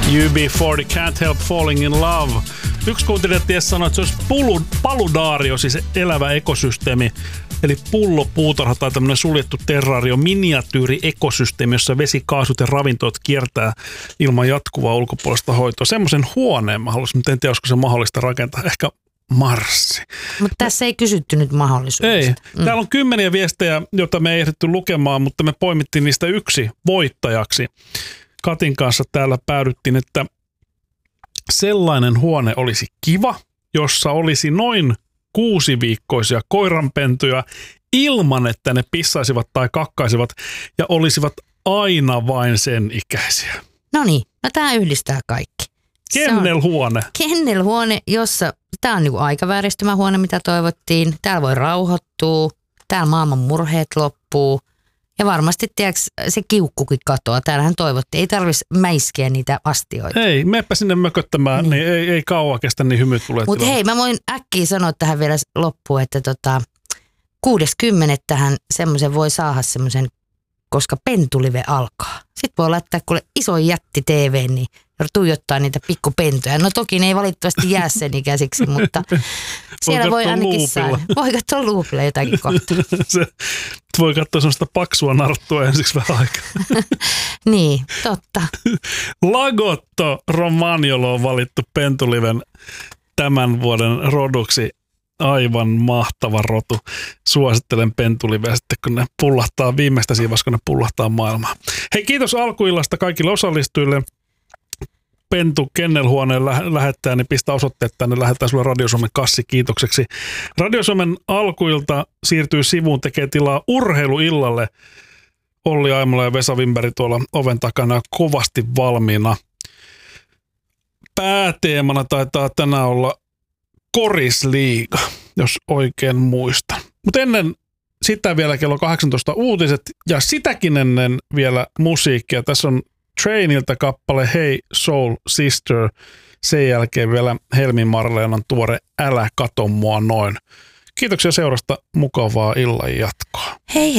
UB40 Can't Help Falling in Love. Yksi kuuntelija ties sanoi, että se olisi paludaario, siis elävä ekosysteemi. Eli pullopuutarha tai tämmöinen suljettu terrario, miniatyyri ekosysteemi, jossa vesi, kaasut ja ravintoat kiertää ilman jatkuvaa ulkopuolista hoitoa. Semmoisen huoneen mä haluaisin, mutta en tiedä, olisiko se mahdollista rakentaa. Ehkä Marssi. Mutta tässä ei kysytty nyt mahdollisuudesta. Ei. Täällä on 10 viestejä, joita me ei ehditty lukemaan, mutta me poimittiin niistä yksi voittajaksi. Katin kanssa täällä päädyttiin, että sellainen huone olisi kiva, jossa olisi noin 6-viikkoisia koiranpentuja ilman, että ne pissaisivat tai kakkaisivat ja olisivat aina vain sen ikäisiä. No niin, no tämä yhdistää kaikki. Kennelhuone. Kennelhuone, jossa tämä on niinku aikavääristymähuone, mitä toivottiin. Täällä voi rauhoittua, täällä maailman murheet loppuu. Ja varmasti, tiedätkö, se kiukkukin katoaa. Täällähän toivottiin. Ei tarvitsisi mäiskiä niitä astioita. Ei, meppä sinne mököttämään, niin ei kauan kestä, niin hymyt tulee. Mutta hei, mä voin äkkiä sanoa tähän vielä loppuun, että 6.10. tähän semmoisen voi saada semmoisen, koska pentulive alkaa. Sitten voi laittaa kuule iso jätti TV, niin tuijottaa niitä pikkupentuja. No toki ne ei valitettavasti jää sen ikäisiksi, mutta siellä voi ainakin saada. Voi katsoa luupilla jotakin kohtaa. Voi katsoa sellaista paksua narttua ensiksi vähän aikaa. Niin, totta. Lagotto Romagnolo on valittu pentuliven tämän vuoden roduksi. Aivan mahtava rotu. Suosittelen pentuliveä sitten, kun ne pullahtaa viimeistä siivassa, kun ne pullahtaa maailmaa. Hei, kiitos alkuillasta kaikille osallistujille. Pentu Kennelhuoneen lähettää, niin pistä osoitteet tänne, lähetään sulle Radio Suomen kassi kiitokseksi. Radio Suomen alkuilta siirtyy sivuun, tekee tilaa urheiluillalle. Olli Aimola ja Vesa Wimberg tuolla oven takana kovasti valmiina. Pääteemana taitaa tänään olla Korisliiga, jos oikein muistan. Mutta ennen sitä vielä kello 18 uutiset ja sitäkin ennen vielä musiikkia. Tässä on Trainilta kappale Hey Soul Sister. Sen jälkeen vielä Helmi Marleenan tuore Älä kato mua noin. Kiitoksia seurasta, mukavaa illan jatkoa. Hei.